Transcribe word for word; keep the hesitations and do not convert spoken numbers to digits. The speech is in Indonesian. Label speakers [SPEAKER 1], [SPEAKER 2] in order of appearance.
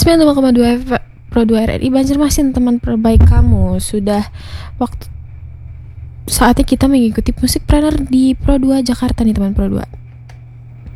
[SPEAKER 1] sembilan puluh lima koma dua F- Pro dua R R I Banjarmasin, teman terbaik kamu. Sudah waktu saatnya kita mengikuti musik planner di Pro dua Jakarta nih teman Pro dua.